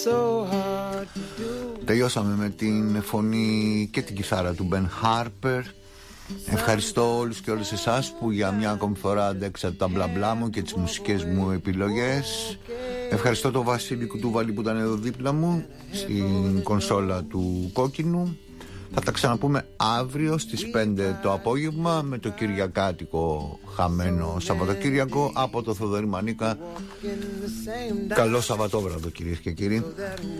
Τελειώσαμε με την φωνή και την κιθάρα του Ben Harper. Ευχαριστώ όλους και όλες εσάς που για μια ακόμη φορά αντέξατε τα μπλα μπλα μου και τις μουσικές μου επιλογές. Ευχαριστώ τον Βασίλη Κουτούβαλη που ήταν εδώ δίπλα μου στην κονσόλα του κόκκινου. Θα τα ξαναπούμε αύριο στις 5 το απόγευμα με το κυριακάτικο χαμένο Σαββατοκύριακο από το Θοδωρή Μανίκα. Καλό Σαββατόβραδο κυρίες και κύριοι.